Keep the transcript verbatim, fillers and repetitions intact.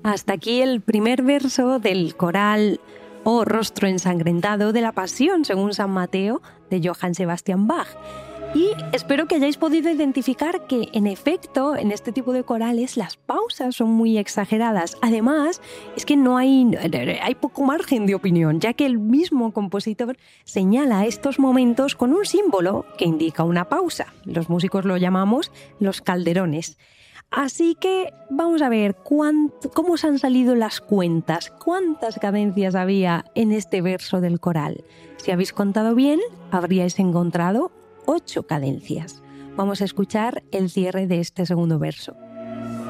Hasta aquí el primer verso del coral O rostro ensangrentado de la Pasión según San Mateo de Johann Sebastian Bach. Y espero que hayáis podido identificar que, en efecto, en este tipo de corales las pausas son muy exageradas. Además, es que no hay, hay poco margen de opinión, ya que el mismo compositor señala estos momentos con un símbolo que indica una pausa. Los músicos lo llamamos los calderones. Así que vamos a ver cuánto, cómo os han salido las cuentas, cuántas cadencias había en este verso del coral. Si habéis contado bien, habríais encontrado ocho cadencias. Vamos a escuchar el cierre de este segundo verso.